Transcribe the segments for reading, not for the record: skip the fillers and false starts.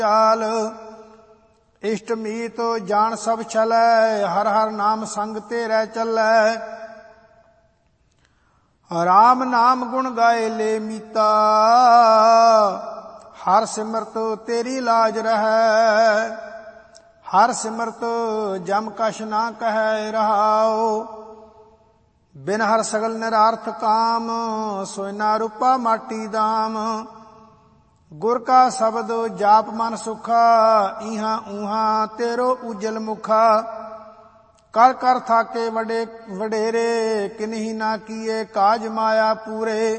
ਚਾਲ। ਇਸ਼ਟ ਮੀਤ ਜਾਣ ਸਭ ਛਲੈ, ਹਰ ਹਰ ਨਾਮ ਸੰਗ ਤੇਰੇ ਚੱਲੈ। ਰਾਮ ਨਾਮ ਗੁਣ ਗਾਏ ਲੈ ਮੀਤਾ, ਹਰ ਸਿਮਰਤ ਤੇਰੀ ਲਾਜ ਰਹੈ। ਹਰ ਸਿਮਰਤ ਜਮ ਕਛ ਨਾ ਕਹਿ ਰਹਾਉ, ਬਿਨ ਹਰ ਸਗਲ ਨਿਰਾਰਥ ਕਾਮ। ਸੋਇਨਾ ਰੂਪਾ ਮਾਟੀ ਦਾਮ, ਗੁਰ ਕਾ ਸ਼ਬਦ ਜਾਪ ਮਨ ਸੁਖਾ। ਇਹਾਂ ਊਹਾਂ ਤੇਰੋ ਉਜਲ ਮੁਖਾ, ਕਰ ਕਰ ਥਾਕੇ ਵਡੇਰੇ। ਕਿਨਹੀ ਨਾ ਕੀਏ ਕਾਜ ਮਾਇਆ ਪੂਰੇ।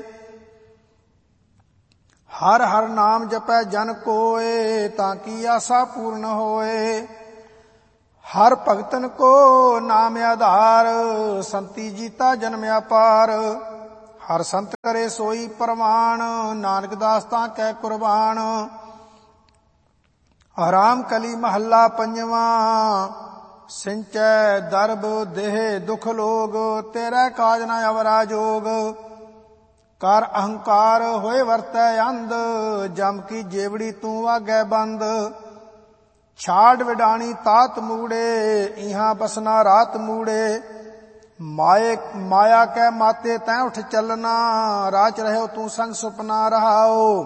ਹਰ ਹਰ ਨਾਮ ਜਪੈ ਜਨ ਕੋਏ, ਤਾਂ ਕੀ ਆਸਾ ਪੂਰਨ ਹੋਏ। ਹਰ ਭਗਤਨ ਕੋ ਨਾਮ ਆਧਾਰ, ਸੰਤੀ ਜੀਤਾ ਜਨਮ ਅਪਾਰ। ਹਰ ਸੰਤ ਕਰੇ ਸੋਈ ਪ੍ਰਵਾਨ, ਨਾਨਕ ਦਾਸ ਤਾਂ ਕੈ ਕੁਰਬਾਨ। ਆਰਾਮ ਕਲੀ ਮਹੱਲਾ ਪੰਜਵਾਂ, ਸਿੰਚੈ ਦਰਬ ਦੇਹ ਦੁਖ ਲੋਗ। ਤੇਰੇ ਕਾਜ ਨ ਅਵਰਾ ਜੋਗ, ਕਰ ਅਹੰਕਾਰ ਹੋਏ ਵਰਤੈ ਅੰਧ। ਜਮ ਕੀ ਜੇਵੜੀ ਤੂੰ ਆਗੈ ਬੰਦ। ਛਾੜ ਵਿਡਾਣੀ ਤਾਤ ਮੂੜੇ, ਇਹਾਂ ਬਸਨਾ ਰਾਤ ਮੂੜੇ। ਮਾਇਆ ਕੈ ਮਾਤੇ ਤੈਂ ਉਠ ਚੱਲਣਾ, ਰਾਚ ਰਹਿਓ ਤੂੰ ਸੰਗ ਸੁਪਨਾ ਰਹਾਓ।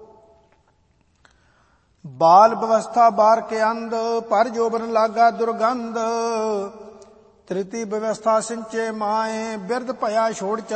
ਬਾਲ ਵਿਵਸਥਾ ਬਾਰ ਕੇ ਅੰਧ, ਪਰ ਜੋਬਨ ਲਾਗਾ ਦੁਰਗੰਧ। ਤ੍ਰਿਤੀ ਵਿਵਸਥਾ ਸਿੰਚੇ ਮਾਏ, ਬਿਰਧ ਭਇਆ ਛੋੜ